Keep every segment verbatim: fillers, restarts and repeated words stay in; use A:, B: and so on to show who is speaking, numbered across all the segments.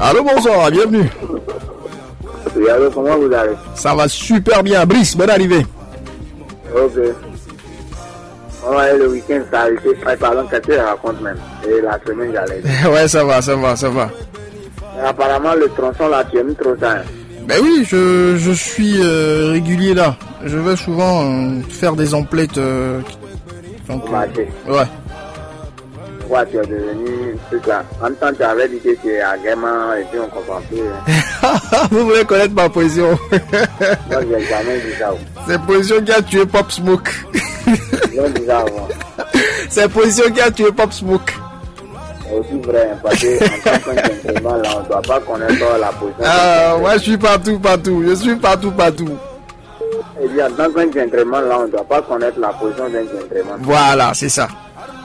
A: Allô, bonsoir, bienvenue.
B: Oui, allô, comment vous allez?
A: Ça va super bien. Brice, bonne arrivée.
B: Ok. On va aller le week-end, ça a été, pardon, qu'est-ce que je raconte même? Et la semaine, j'allais dire.
A: Ouais, ça va, ça va, ça va.
B: Mais apparemment, le tronçon là, tu aimes trop ça. Hein?
A: Ben oui, je, je suis euh, régulier là. Je vais souvent euh, faire des emplettes. Euh, donc,
B: Au marché.
A: euh, ouais.
B: Pourquoi tu es devenu truc là? En même temps, tu avais dit que tu es à Gaiement et puis on comprend plus. Hein?
A: Vous voulez connaître ma position?
B: Moi, j'ai jamais dit ça.
A: C'est position qui a tué Pop Smoke.
B: J'ai dit ça avant.
A: C'est position qui a tué Pop Smoke.
B: C'est aussi vrai, hein, parce qu'en tant que gentleman, là, on ne doit pas connaître la position.
A: Ah, moi je suis partout, partout. Je suis partout, partout.
B: Et bien, en tant qu'un gentleman, là, on ne doit pas connaître la position d'un gentleman.
A: Voilà, c'est ça.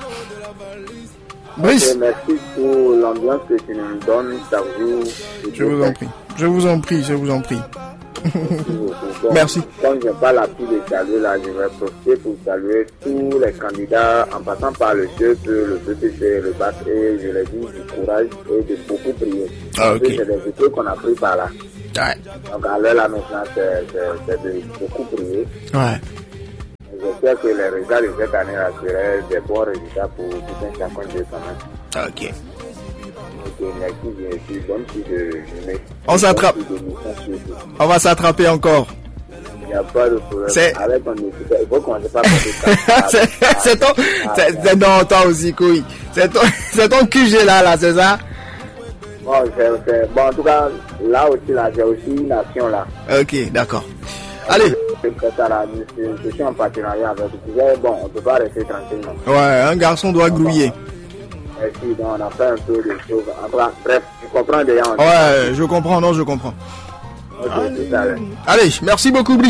A: Brice.
B: Okay, merci pour l'ambiance que tu nous donnes chaque jour.
A: Je vous en prie. Je vous en prie, je vous en prie.
B: Bon,
A: merci.
B: Comme je n'ai pas l'appui de saluer là, je vais profiter pour saluer tous les candidats en passant par le chef, le P P C, le B A C et je l'ai dit du courage et de beaucoup prier.
A: Ah, ok.
B: C'est des études qu'on a pris par là.
A: Ouais.
B: Donc à l'heure là maintenant, c'est de beaucoup prier.
A: Ouais.
B: J'espère que les résultats de cette année là seraient des bons résultats pour tout un chacun de quand même.
A: Ok.
B: Ok, merci bien sûr. Bonne suite de journée.
A: On s'attrape. On va s'attraper encore.
B: Il n'y a pas de problème.
A: C'est...
B: Avec ton équipe, il faut commencer par ça.
A: c'est, c'est ton... C'est, c'est, non, toi aussi, Koui. C'est ton, c'est ton Q G là, là, c'est ça?
B: Bon, c'est, c'est, bon, en tout cas, là aussi, là, j'ai aussi une action là.
A: Ok, d'accord. Allez.
B: Je suis en partenariat avec vous. Bon, on ne peut pas rester tranquillement.
A: Ouais, un garçon doit grouiller.
B: Merci, donc on a fait un peu de choses. Enfin, bref, tu comprends déjà.
A: Ouais, je comprends, non, je comprends.
B: Ok, tout à l'heure.
A: Allez, merci beaucoup, Brice.